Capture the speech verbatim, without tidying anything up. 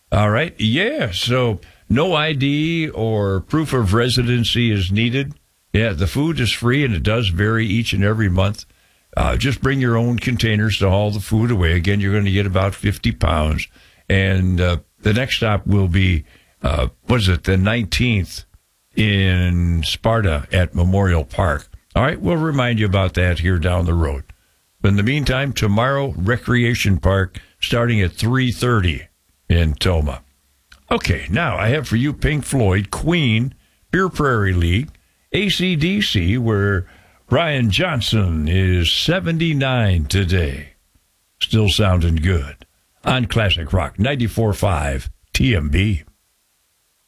All right. Yeah. So no I D or proof of residency is needed. Yeah, the food is free, and it does vary each and every month. Uh, just bring your own containers to haul the food away. Again, you're going to get about fifty pounds. And uh, the next stop will be, uh, what is it, the nineteenth in Sparta at Memorial Park. All right, we'll remind you about that here down the road. But in the meantime, tomorrow, Recreation Park, starting at three thirty in Toma. Okay, now I have for you Pink Floyd, Queen, Beer Prairie League, A C D C, where Brian Johnson is seventy-nine today. Still sounding good. On Classic Rock ninety-four point five T M B.